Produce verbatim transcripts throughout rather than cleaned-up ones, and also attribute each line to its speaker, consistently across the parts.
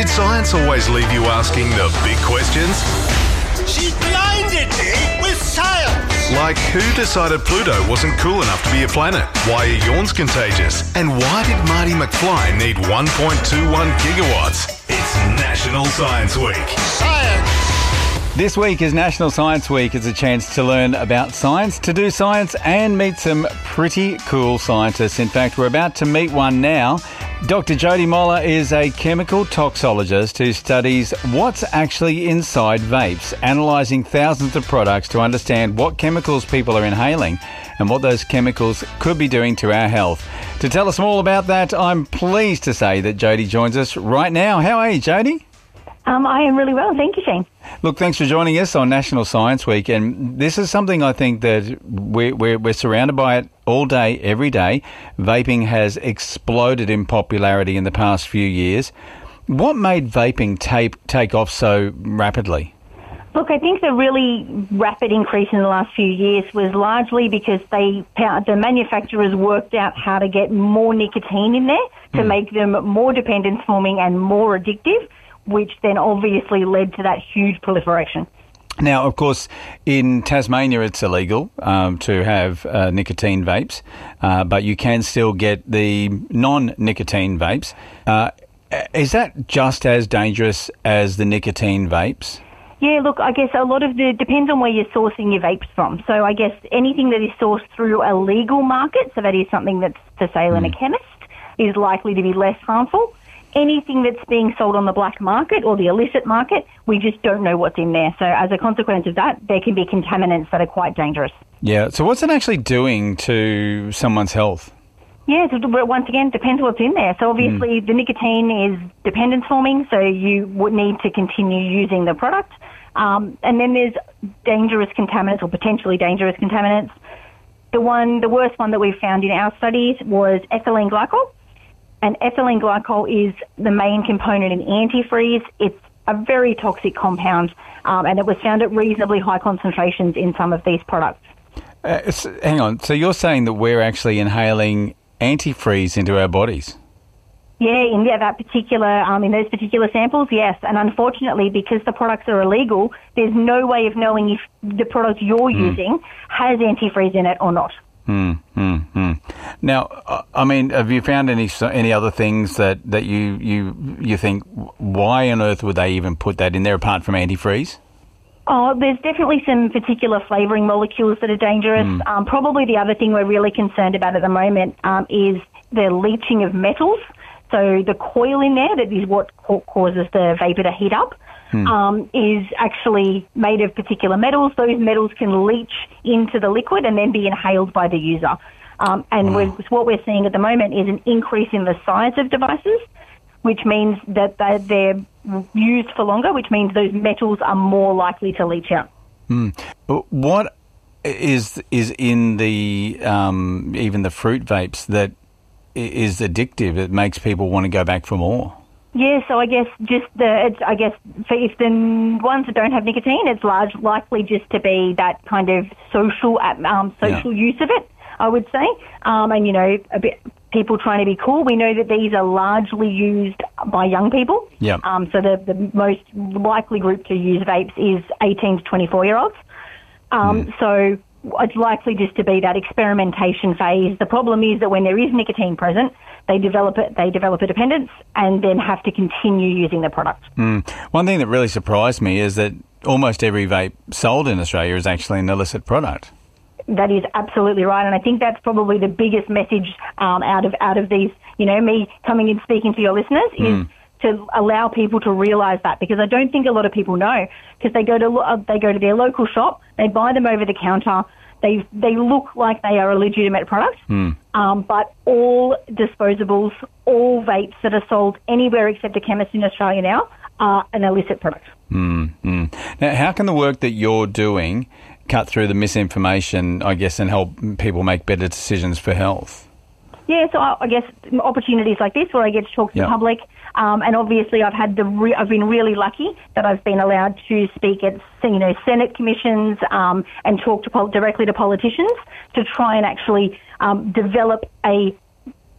Speaker 1: Did science always leave you asking the big questions?
Speaker 2: She blinded me with science!
Speaker 1: Like, who decided Pluto wasn't cool enough to be a planet? Why are yawns contagious? And why did Marty McFly need one point two one gigawatts? It's National Science Week.
Speaker 2: Science!
Speaker 3: This week is National Science Week. It's a chance to learn about science, to do science and meet some pretty cool scientists. In fact, we're about to meet one now. Doctor Jody Moller is a chemical toxologist who studies what's actually inside vapes, analysing thousands of products to understand what chemicals people are inhaling and what those chemicals could be doing to our health. To tell us all about that, I'm pleased to say that Jody joins us right now. How are you, Jody?
Speaker 4: Um, I am really well, thank you, Shane.
Speaker 3: Look, thanks for joining us on National Science Week, and this is something I think that we're, we're, we're surrounded by it all day, every day. Vaping has exploded in popularity in the past few years. What made vaping tape, take off so rapidly?
Speaker 4: Look, I think the really rapid increase in the last few years was largely because they the manufacturers worked out how to get more nicotine in there to mm. make them more dependence-forming and more addictive, which then obviously led to that huge proliferation.
Speaker 3: Now, of course, in Tasmania it's illegal um, to have uh, nicotine vapes, uh, but you can still get the non-nicotine vapes. Uh, is that just as dangerous as the nicotine vapes?
Speaker 4: Yeah, look, I guess a lot of the, depends on where you're sourcing your vapes from. So I guess anything that is sourced through a legal market, so that is something that's for sale mm. in a chemist, is likely to be less harmful. Anything that's being sold on the black market or the illicit market, we just don't know what's in there. So as a consequence of that, there can be contaminants that are quite dangerous.
Speaker 3: Yeah, so what's it actually doing to someone's health?
Speaker 4: Yeah, so once again, depends what's in there. So obviously mm. the nicotine is dependence forming, so you would need to continue using the product. Um, and then there's dangerous contaminants or potentially dangerous contaminants. The one, the worst one that we found in our studies was ethylene glycol. And ethylene glycol is the main component in antifreeze. It's a very toxic compound, um, and it was found at reasonably high concentrations in some of these products.
Speaker 3: Uh, hang on, so you're saying that we're actually inhaling antifreeze into our bodies?
Speaker 4: Yeah, in yeah, that particular, um, in those particular samples, yes. And unfortunately, because the products are illegal, there's no way of knowing if the product you're mm. using has antifreeze in it or not.
Speaker 3: Hmm, hmm, hmm. Now, I mean, have you found any any other things that, that you, you you think, why on earth would they even put that in there apart from antifreeze?
Speaker 4: Oh, there's definitely some particular flavouring molecules that are dangerous. Mm. Um, probably the other thing we're really concerned about at the moment um, is the leaching of metals. So the coil in there, that is what causes the vapour to heat up. Hmm. Um, is actually made of particular metals. Those metals can leach into the liquid and then be inhaled by the user. Um, and wow. we're, what we're seeing at the moment is an increase in the size of devices, which means that they're, they're used for longer, which means those metals are more likely to leach out.
Speaker 3: Hmm. What is is in the um, even the fruit vapes that is addictive? It makes people want to go back for more.
Speaker 4: Yeah, so I guess just the, it's, I guess for if the ones that don't have nicotine, it's large, likely just to be that kind of social um, social yeah. use of it, I would say. Um, and, you know, a bit people trying to be cool. We know that these are largely used by young people.
Speaker 3: Yeah.
Speaker 4: Um, so the, the most likely group to use vapes is eighteen to twenty-four-year-olds. Um, mm. So it's likely just to be that experimentation phase. The problem is that when there is nicotine present, they develop it. They develop a dependence, and then have to continue using the product.
Speaker 3: Mm. One thing that really surprised me is that almost every vape sold in Australia is actually an illicit product.
Speaker 4: That is absolutely right, and I think that's probably the biggest message um, out of out of these. You know, me coming in speaking to your listeners is mm. to allow people to realise that, because I don't think a lot of people know, because they go to they go to their local shop, they buy them over the counter. They they look like they are a legitimate product,
Speaker 3: mm.
Speaker 4: um, but all disposables, all vapes that are sold anywhere except a chemist in Australia now are an illicit product.
Speaker 3: Mm, mm. Now, how can the work that you're doing cut through the misinformation, I guess, and help people make better decisions for health?
Speaker 4: Yeah, so I, I guess opportunities like this where I get to talk to
Speaker 3: yep.
Speaker 4: the public, um, and obviously I've had the re- I've been really lucky that I've been allowed to speak at you know Senate commissions um, and talk to pol- directly to politicians to try and actually um, develop a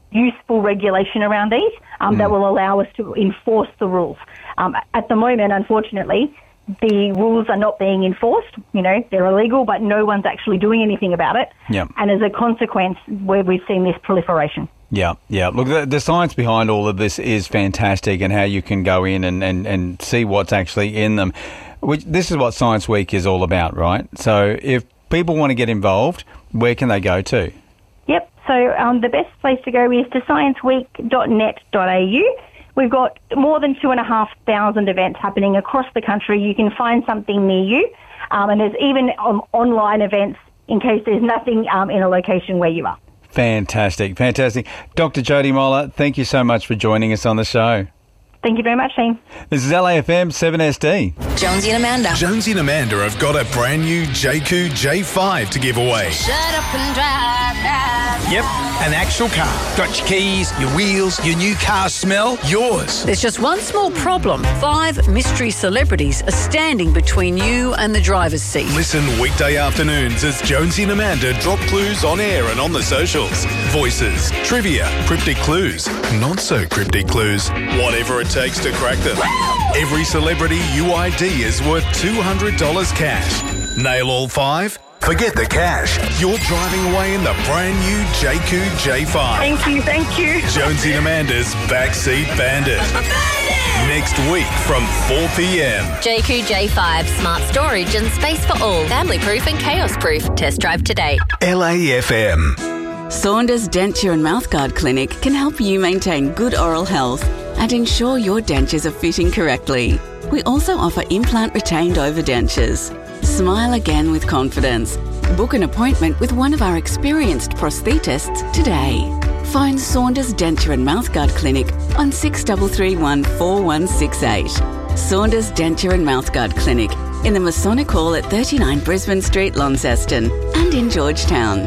Speaker 4: useful regulation around these um, mm. that will allow us to enforce the rules. Um, at the moment, unfortunately, the rules are not being enforced. You know, they're illegal, but no one's actually doing anything about it.
Speaker 3: Yep.
Speaker 4: And as a consequence, where we've seen this proliferation.
Speaker 3: Yeah, yeah. Look, the, the science behind all of this is fantastic, and how you can go in and, and, and see what's actually in them. Which, this is what Science Week is all about, right? So if people want to get involved, where can they go to?
Speaker 4: Yep. So um, the best place to go is to science week dot net dot a u. We've got more than two and a half thousand events happening across the country. You can find something near you, um, and there's even um, online events in case there's nothing um, in a location where you are.
Speaker 3: Fantastic, fantastic. Doctor Jody Moller, thank you so much for joining us on the show.
Speaker 4: Thank you very much, Shane.
Speaker 3: This is L A F M seven S D.
Speaker 5: Jonesy and Amanda.
Speaker 1: Jonesy and Amanda have got a brand new J Q J five to give away.
Speaker 5: Shut up and drive, drive.
Speaker 6: Yep, an actual car. Got your keys, your wheels, your new car smell, yours.
Speaker 7: There's just one small problem. Five mystery celebrities are standing between you and the driver's seat.
Speaker 1: Listen weekday afternoons as Jonesy and Amanda drop clues on air and on the socials. Voices, trivia, cryptic clues, not so cryptic clues, whatever it takes to crack them. Every celebrity U I D is worth two hundred dollars cash. Nail all five? Forget the cash. You're driving away in the brand new J Q J five.
Speaker 4: Thank you, thank you.
Speaker 1: Jonesy and Amanda's Backseat Bandit. Next week from four p.m.
Speaker 5: J Q J five, smart storage and space for all. Family proof and chaos proof. Test drive today.
Speaker 1: L A F M.
Speaker 8: Saunders Denture and Mouthguard Clinic can help you maintain good oral health and ensure your dentures are fitting correctly. We also offer implant retained overdentures. Smile again with confidence. Book an appointment with one of our experienced prosthetists today. Phone Saunders Denture and Mouthguard Clinic on six three three one, four one six eight. Saunders Denture and Mouthguard Clinic in the Masonic Hall at thirty-nine Brisbane Street, Launceston, and in Georgetown.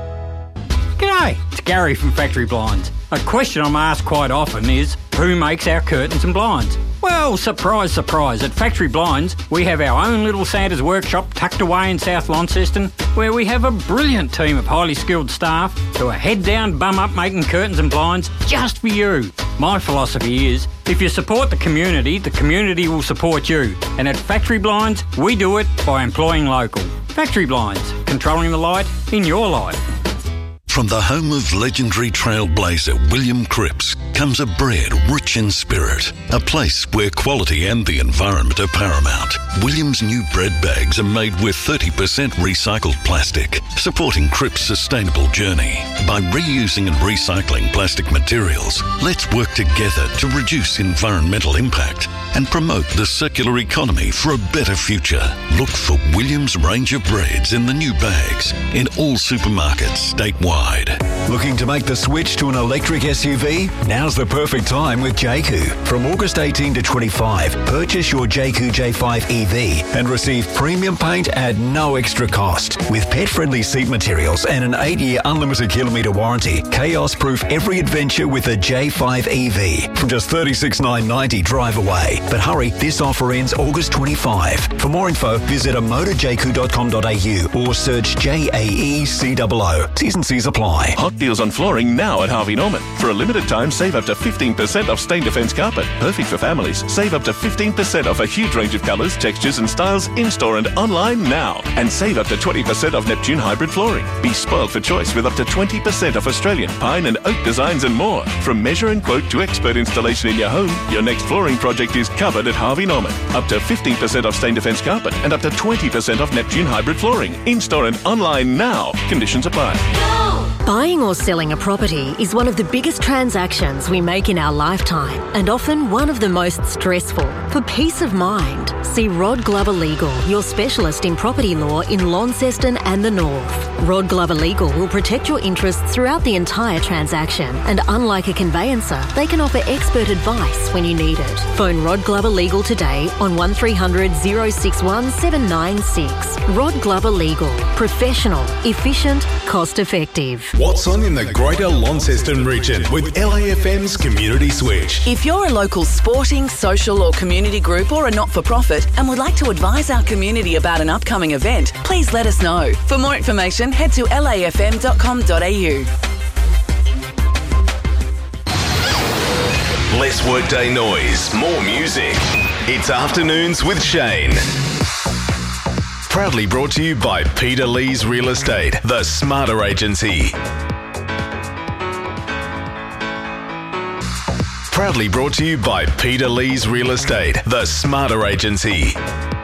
Speaker 9: G'day, it's Gary from Factory Blinds. A question I'm asked quite often is, who makes our curtains and blinds? Well, surprise, surprise, at Factory Blinds, we have our own little Santa's workshop tucked away in South Launceston, where we have a brilliant team of highly skilled staff who are head down, bum up making curtains and blinds just for you. My philosophy is, if you support the community, the community will support you. And at Factory Blinds, we do it by employing local. Factory Blinds, controlling the light in your life.
Speaker 10: From the home of legendary trailblazer William Cripps comes a bread rich in spirit, a place where quality and the environment are paramount. William's new bread bags are made with thirty percent recycled plastic, supporting Cripps' sustainable journey. By reusing and recycling plastic materials, let's work together to reduce environmental impact and promote the circular economy for a better future. Look for William's range of breads in the new bags in all supermarkets statewide.
Speaker 11: Looking to make the switch to an electric S U V? Now's the perfect time with J Q. From August eighteenth to twenty-five, purchase your J Q J five E V and receive premium paint at no extra cost. With pet-friendly seat materials and an eight-year unlimited kilometre warranty, chaos-proof every adventure with a J five E V from just thirty-six thousand nine hundred ninety dollars drive away. But hurry, this offer ends August twenty-fifth. For more info, visit a motor j q dot com dot a u or search J A E C O O. T's and C's apply.
Speaker 12: Hot deals on flooring now at Harvey Norman. For a limited time, save up to fifteen percent off stain defence carpet. Perfect for families. Save up to fifteen percent off a huge range of colours, textures and styles in-store and online now. And save up to twenty percent off Neptune hybrid flooring. Be spoiled for choice with up to twenty percent off Australian, pine and oak designs and more. From measure and quote to expert installation in your home, your next flooring project is covered at Harvey Norman. Up to fifteen percent off stain defence carpet and up to twenty percent off Neptune hybrid flooring. In-store and online now. Conditions apply.
Speaker 13: Buying or selling a property is one of the biggest transactions we make in our lifetime and often one of the most stressful. For peace of mind, see Rod Glover Legal, your specialist in property law in Launceston and the North. Rod Glover Legal will protect your interests throughout the entire transaction, and unlike a conveyancer, they can offer expert advice when you need it. Phone Rod Glover Legal today on one three hundred, oh six one, seven nine six. Rod Glover Legal. Professional, efficient, cost effective.
Speaker 1: What's on in the Greater Launceston region with L A F M's Community Switch?
Speaker 14: If you're a local sporting, social or community group or a not-for-profit and would like to advise our community about an upcoming event, please let us know. For more information, head to l a f m dot com dot a u.
Speaker 1: Less workday noise, more music. It's Afternoons with Shane. Proudly brought to you by Peter Lee's Real Estate, the smarter agency. Proudly brought to you by Peter Lee's Real Estate, the smarter agency.